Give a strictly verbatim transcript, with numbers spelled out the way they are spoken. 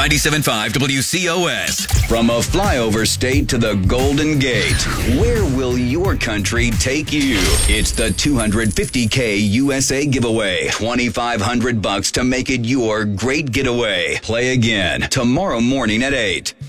ninety-seven point five W C O S. From a flyover state to the Golden Gate, where will your country take you? It's the two hundred fifty K U S A giveaway. twenty-five hundred bucks to make it your great getaway. Play again tomorrow morning at eight.